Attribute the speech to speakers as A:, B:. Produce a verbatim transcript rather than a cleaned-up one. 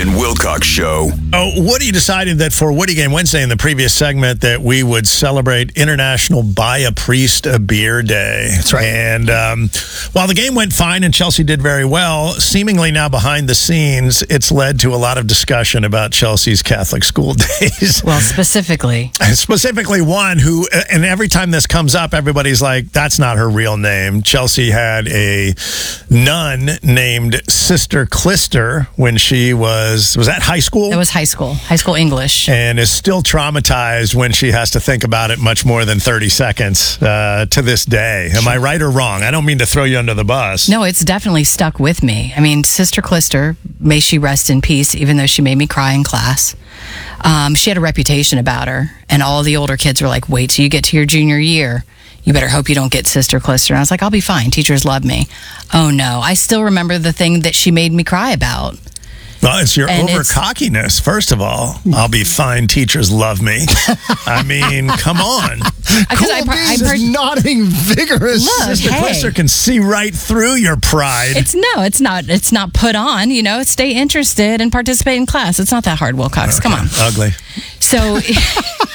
A: and Wilcox Show.
B: Oh, Woody decided that for Woody Game Wednesday in the previous segment that we would celebrate International Buy a Priest a Beer Day.
C: That's right.
B: And um, while the game went fine and Chelsea did very well, seemingly now behind the scenes, it's led to a lot of discussion about Chelsea's Catholic school days.
D: Well, specifically.
B: Specifically one who, and every time this comes up, everybody's like, that's not her real name. Chelsea had a nun named Sister Clister when she was, was that high school?
D: That was high school, high school English.
B: And is still traumatized when she has to think about it much more than thirty seconds uh, to this day. Am I right or wrong? I don't mean to throw you under the bus.
D: No, it's definitely stuck with me. I mean, Sister Clister, may she rest in peace, even though she made me cry in class. Um, she had a reputation about her, and all the older kids were like, wait till you get to your junior year. You better hope you don't get Sister Clister. And I was like, I'll be fine. Teachers love me. Oh, no. I still remember the thing that she made me cry about.
B: Well, it's your
D: And
B: over
D: it's-
B: cockiness. First of all, I'll be fine. Teachers love me. I mean, come on.
D: Because I, par- I
C: Beans
D: par-
C: is nodding vigorous.
D: Look.
B: Sister
D: Hey.
B: Clister can see right through your pride.
D: It's no, it's not. It's not put on. You know, stay interested and participate in class. It's not that hard, Wilcox. Come on.
B: Ugly.
D: So